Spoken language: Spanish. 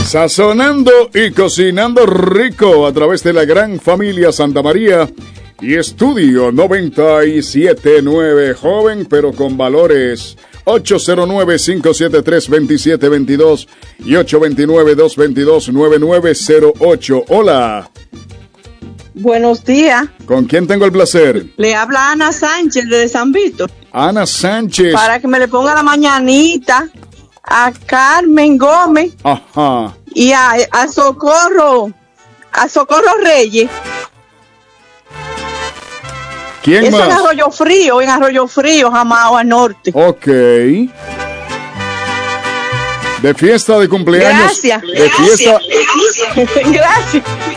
Sazonando y cocinando rico a través de la gran familia Santa María y Estudio 97.9, joven pero con valores. 809-573-2722 y 829-222-9908. Hola. Buenos días. ¿Con quién tengo el placer? Le habla Ana Sánchez de San Víctor. Ana Sánchez. Para que me le ponga la mañanita a Carmen Gómez. Ajá. Y a Socorro Reyes. ¿Quién Eso más? en Arroyo Frío, Jamao Norte. Ok. De fiesta de cumpleaños. Gracias. De fiesta. Gracias.